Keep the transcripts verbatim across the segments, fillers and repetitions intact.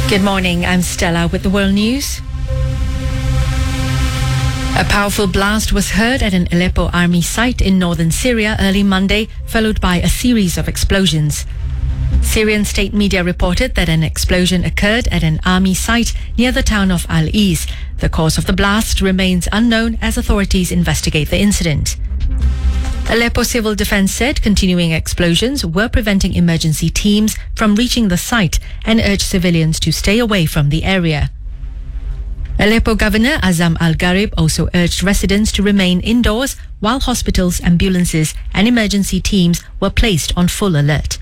Good morning, I'm Stella with the World News. A powerful blast was heard at an Aleppo army site in northern Syria early Monday, followed by a series of explosions. Syrian state media reported that an explosion occurred at an army site near the town of Al-Is. The cause of the blast remains unknown as authorities investigate the incident. Aleppo Civil Defense said continuing explosions were preventing emergency teams from reaching the site and urged civilians to stay away from the area. Aleppo Governor Azam Al-Gharib also urged residents to remain indoors while hospitals, ambulances and emergency teams were placed on full alert.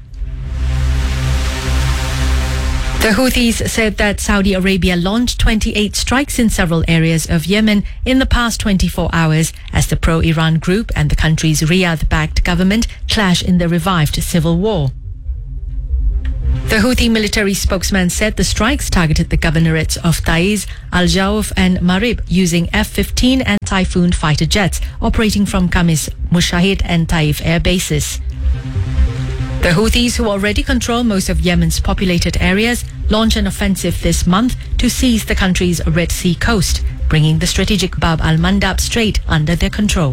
The Houthis said that Saudi Arabia launched twenty-eight strikes in several areas of Yemen in the past twenty-four hours as the pro-Iran group and the country's Riyadh-backed government clash in the revived civil war. The Houthi military spokesman said the strikes targeted the governorates of Taiz, Al-Jauf and Marib using F fifteen and Typhoon fighter jets operating from Khamis, Mushahid and Taif air bases. The Houthis, who already control most of Yemen's populated areas, launched an offensive this month to seize the country's Red Sea coast, bringing the strategic Bab al-Mandab Strait under their control.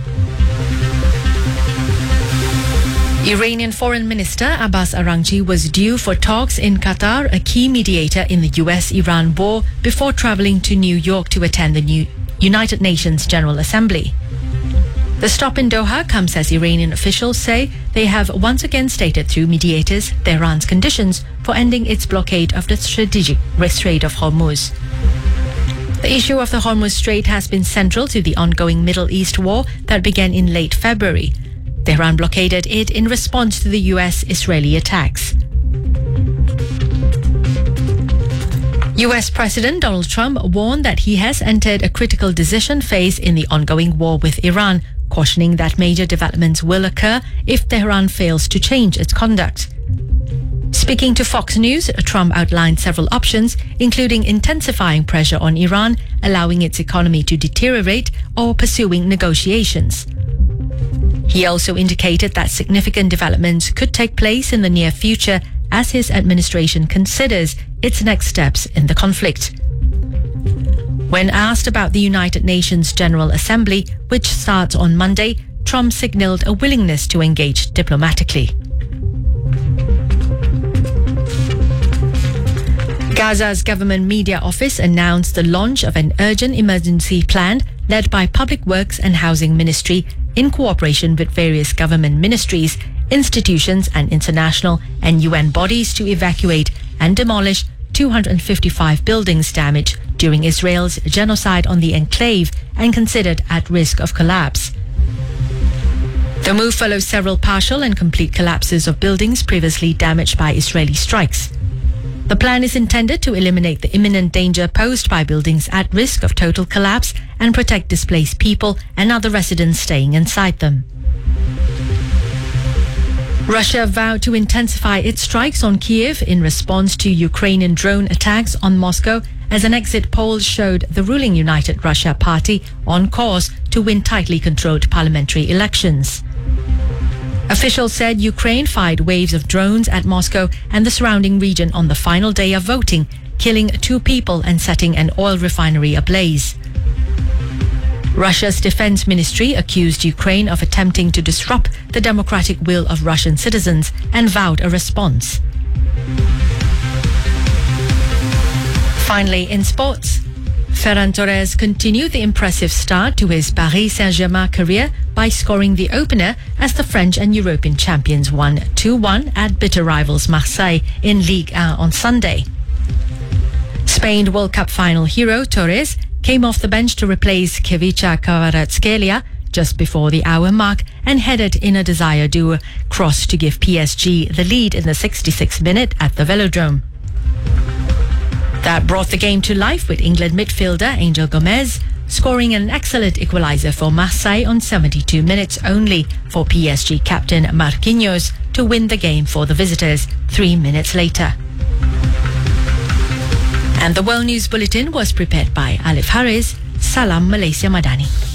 Iranian Foreign Minister Abbas Araghchi was due for talks in Qatar, a key mediator in the U S Iran war, before traveling to New York to attend the new United Nations General Assembly. The stop in Doha comes as Iranian officials say they have once again stated through mediators Tehran's conditions for ending its blockade of the strategic Strait of Hormuz. The issue of the Hormuz Strait has been central to the ongoing Middle East war that began in late February. Tehran blockaded it in response to the U S-Israeli attacks. U S President Donald Trump warned that he has entered a critical decision phase in the ongoing war with Iran, cautioning that major developments will occur if Tehran fails to change its conduct. Speaking to Fox News, Trump outlined several options, including intensifying pressure on Iran, allowing its economy to deteriorate, or pursuing negotiations. He also indicated that significant developments could take place in the near future as his administration considers its next steps in the conflict. When asked about the United Nations General Assembly, which starts on Monday, Trump signaled a willingness to engage diplomatically. Gaza's government media office announced the launch of an urgent emergency plan led by Public Works and Housing Ministry in cooperation with various government ministries, institutions and international and U N bodies to evacuate and demolish two hundred fifty-five buildings damaged during Israel's genocide on the enclave and considered at risk of collapse. The move follows several partial and complete collapses of buildings previously damaged by Israeli strikes. The plan is intended to eliminate the imminent danger posed by buildings at risk of total collapse and protect displaced people and other residents staying inside them. Russia vowed to intensify its strikes on Kiev in response to Ukrainian drone attacks on Moscow as an exit poll showed the ruling United Russia Party on course to win tightly controlled parliamentary elections. Officials said Ukraine fired waves of drones at Moscow and the surrounding region on the final day of voting, killing two people and setting an oil refinery ablaze. Russia's defense ministry accused Ukraine of attempting to disrupt the democratic will of Russian citizens and vowed a response. Finally, in sports, Ferran Torres continued the impressive start to his Paris Saint-Germain career by scoring the opener as the French and European champions won two one at bitter rivals Marseille in Ligue one on Sunday. Spain World Cup final hero Torres came off the bench to replace Kevicha Kvaratskhelia just before the hour mark and headed in a Desire duo cross to give P S G the lead in the sixty-sixth minute at the Velodrome. That brought the game to life with England midfielder Angel Gomez scoring an excellent equaliser for Marseille on seventy-two minutes only for P S G captain Marquinhos to win the game for the visitors three minutes later. And the World News Bulletin was prepared by Alif Harris. Salam Malaysia Madani.